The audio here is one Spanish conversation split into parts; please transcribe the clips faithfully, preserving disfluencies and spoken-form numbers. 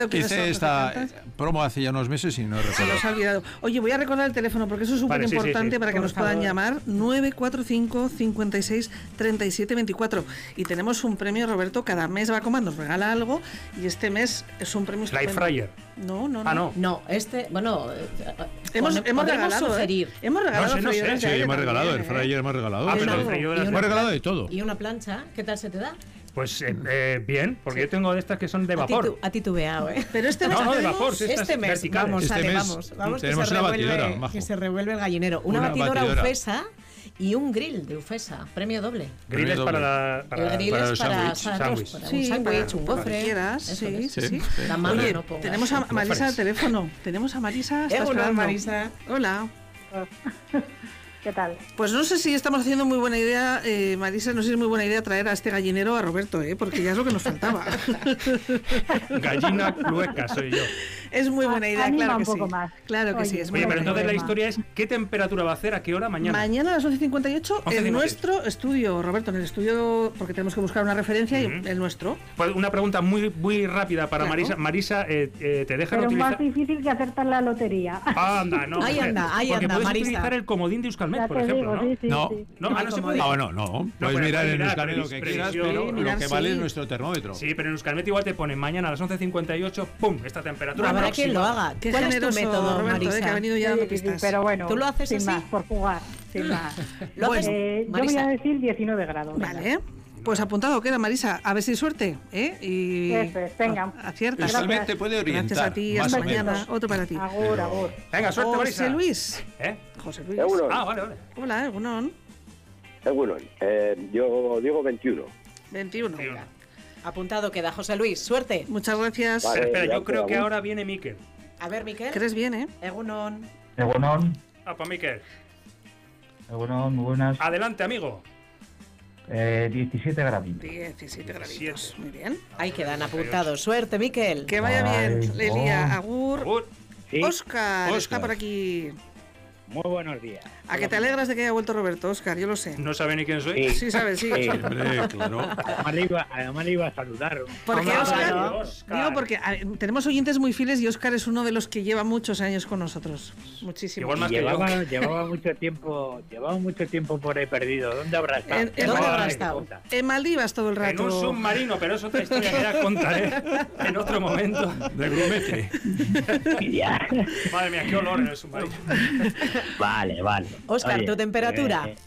Hice esta promo hace ya unos meses y no he recordado. Se los ha olvidado. Oye, voy a recordar el teléfono porque eso es súper vale, importante, sí, sí, sí. para que Por nos favor. puedan llamar. Nueve cuatro cinco, cincuenta y seis, treinta y siete, veinticuatro. Y tenemos un premio, Roberto. Cada mes Bacomán nos regala algo y este mes es un premio Live Fryer. No, no, no. Ah, no. No, este, bueno, eh, Hemos, pone- hemos podemos regalado. sugerir. ¿eh? Hemos regalado. No sé, no sé. freidores de Sí, aire hemos regalado, el también, ¿eh? Fryer hemos regalado. Ah, pero sí. el freidor Y es- una Hemos regalado plan- de todo. ¿Y una plancha? ¿Qué tal se te da? Pues eh, eh, bien, porque yo tengo de estas que son de A vapor. titu- A titubeado, ¿eh? Pero este mes No, no, de tenemos- vapor, sí, estas Este mes, verticales. vamos, Este Ale, mes vamos, vamos que tenemos se, una revuelve, batidora, majo. que se revuelve el gallinero. Una, Una batidora, batidora. Ufesa y un grill de Ufesa, premio doble. Grilles Doble. para la... Para, el grill para es el para, sándwich. para, todos, Sándwich. para Sí, un sándwich, para- un para lo gofre. que quieras, Eso sí, es. sí, Sí, sí. sí. La mano Oye, no pongas. tenemos a Marisa Gofres. al teléfono. Tenemos a Marisa. Está Eh, hola, esperando. Marisa. Hola. ¿Qué tal? Pues no sé si estamos haciendo muy buena idea, eh, Marisa, no sé si es muy buena idea traer a este gallinero a Roberto, ¿eh? Porque ya es lo que nos faltaba. Gallina clueca soy yo. Es muy buena idea, Anima claro un que poco sí. más. Claro que Oye, sí, es muy Oye, pero buena entonces la idea. historia es ¿qué temperatura va a hacer? ¿A qué hora mañana? Mañana a las once cincuenta y ocho once en cincuenta y ocho. nuestro estudio, Roberto, en el estudio, porque tenemos que buscar una referencia Ujú. y el nuestro. Pues una pregunta muy muy rápida para Claro. Marisa. Marisa, eh, eh, ¿te dejan Pero es utilizar...? más difícil que acertar la lotería. Anda, no. Ahí mujer, anda, ahí porque anda, puedes Marisa. utilizar el comodín de Euskalmet, Ya por te ejemplo, digo, ¿no? sí, sí, No. sí. No, ah, no se puede. Ah, bueno, no. Puedes pero mirar puedes en mirar, Euskalmet pero lo que es quieras, previsión. pero Sí, lo mirar, que vale sí. es nuestro termómetro. Sí, pero en Euskalmet igual te pone mañana a las once cincuenta y ocho, ¡pum! Esta temperatura Habrá próxima. quien lo haga. Qué ¿Cuál es tu generoso, método, Roberto, Marisa? eh, que ha venido ya Sí, dando sí, sí, pistas. pero bueno, ¿Tú lo haces sin así? más, por jugar, sin más. ¿Lo haces, Eh, yo voy Marisa? a decir diecinueve grados. venga. Vale, pues apuntado queda, Marisa. A ver si hay suerte, ¿eh? Y Eso es, venga. a- aciertas. Euskalmet te puede orientar. Gracias a ti, más hasta o menos. mañana. Otro para ti. Agur, agur. Venga, suerte, Marisa. José Luis. ¿Eh? José Luis. Egunon. Ah, vale, vale. Hola, Egunon. Egunon. Eh, yo digo veintiuno. veintiuno. Sí, una. Apuntado queda, José Luis. Suerte. Muchas gracias. Vale. Espera, espera, ya yo creo queda que bien. ahora viene Miquel. A ver, Miquel. ¿Crees bien, eh? Egunon. Egunon, Ah, pues Miquel. Egunon, muy buenas. Adelante, amigo. Eh, diecisiete graditos. diecisiete graditos. diecisiete. Muy bien. Ahí quedan apuntados. Suerte, Miquel. Que vaya Ay, bien, Lelia. oh. Agur. Agur. Sí. Oscar, está Oscar. por aquí. Muy buenos días. ¿A que te alegras de que haya vuelto Roberto, Oscar? Yo lo sé. No sabe ni quién soy. Sí, sabes, sí. Sí. Hombre, claro. Además le iba, además le iba a saludar. Porque Ah, Oscar, vale, Oscar. digo porque a ver, tenemos oyentes muy fieles y Oscar es uno de los que lleva muchos años con nosotros. Muchísimo. Igual más que llevaba, yo. llevaba mucho tiempo, llevaba mucho tiempo por ahí perdido. ¿Dónde habrá estado? En- en- ¿Dónde Ay, habrá estado? En Maldivas todo el En rato. un submarino, pero es otra historia que ya contaré en otro momento. De grumete. Ya. Madre mía, qué olor en el submarino. Vale, vale. Óscar, Oye, ¿tu temperatura? eh,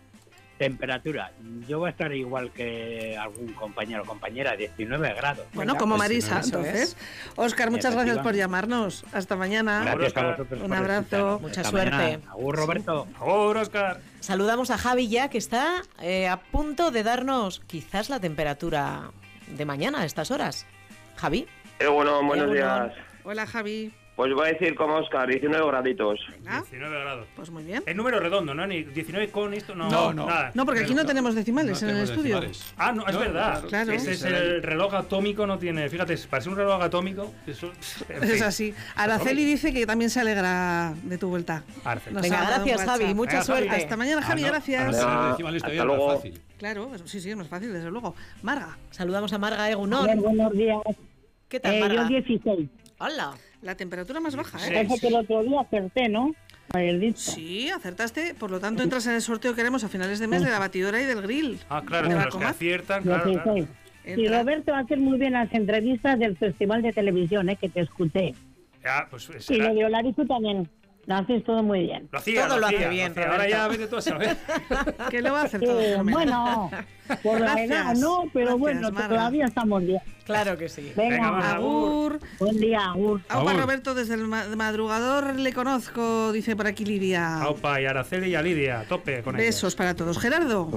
temperatura. Yo voy a estar igual que algún compañero o compañera, diecinueve grados. Bueno, Venga, como pues, Marisa, eso entonces. Oscar, muchas gracias por llamarnos. Hasta mañana. Gracias a vosotros. Un por abrazo. escucharnos. Mucha Hasta suerte. mañana. Agur, Roberto. Agur, Oscar. Saludamos a Javi ya, que está eh, a punto de darnos quizás la temperatura de mañana a estas horas. Javi. Eh, bueno, buenos Egunon. días. Hola, Javi. Pues voy a decir como Oscar, diecinueve graditos. Venga, diecinueve grados. pues muy bien. El número redondo, ¿no? Ni diecinueve con esto, no. No, no. Nada. No, porque aquí no tenemos decimales No en el tenemos estudio. decimales. Ah, no, es No, verdad. claro. Ese es el reloj atómico, no tiene. Fíjate, para ser un reloj atómico, eso. en Es fin. así. Araceli dice que también se alegra de tu vuelta. Arce. Nos Venga, ha mandado un gracias, Javi. WhatsApp. Mucha Venga, Javi. suerte. Hasta mañana, Javi, Ah, no. gracias. Ahora sí, Venga, los decimales todavía hasta no es luego. fácil. Claro, eso sí, sí, es más fácil, desde luego. Marga, Saludamos a Marga A ver, Egunon. buenos días. ¿Qué tal, Eh, yo Marga? dieciséis. Hola. la temperatura más baja, Sí. ¿eh? Parece que el otro día acerté, ¿no? Haber dicho. Sí, acertaste. Por lo tanto, entras en el sorteo que haremos a finales de mes de la batidora y del grill. Ah, claro, ¿De de la los que coma? aciertan, claro. claro. dieciséis. Y Entra. Roberto hace muy bien las entrevistas del Festival de Televisión, ¿eh? Que te escuché. Ya, pues Y será- lo de Olarizu también. Lo haces todo muy bien. Lo hacía, Todo lo hacía, hace bien, hacía. Ahora Roberto. ya vete tú a saber. Que lo va a hacer Eh, todo. fenomenal. bueno, por la Gracias. edad no, pero Gracias, bueno, Marga. todavía estamos bien. Claro que sí. Venga, Venga, va. Agur. buen día, Agur. Aupa Agur. Roberto, desde el ma- madrugador le conozco, dice por aquí Lidia. Aupa y Araceli y a Lidia, a tope con ellos. Besos para todos. Gerardo.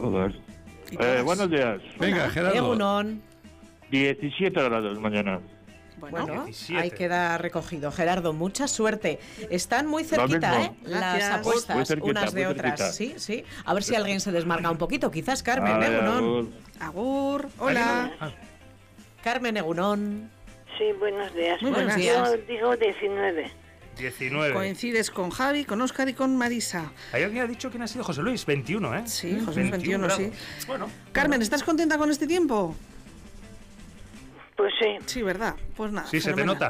Y todas. Eh, buenos días. Venga, Gerardo. Egunon. diecisiete grados mañana. Bueno, Bueno, diecisiete. ahí queda recogido. Gerardo, mucha suerte. Están muy cerquita, mismo. ¿eh? Las Gracias. apuestas, Muy cerquita, unas de muy otras. cerquita. Sí, sí. A ver si alguien se desmarca un poquito. Quizás Carmen Vale, Egunon. agur. Agur. Hola. Ah, Carmen Egunon. Sí, buenos días. Muy buenos Yo días. digo diecinueve. diecinueve. Coincides con Javi, con Óscar y con Marisa. Hay alguien que ha dicho quién ha sido José Luis, veintiuno, ¿eh? Sí, José Luis, veintiuno, sí. grados. Bueno, Carmen, ¿estás contenta con este tiempo? Pues sí. Sí, ¿verdad? Pues nada. Sí, se te fenomenal. nota.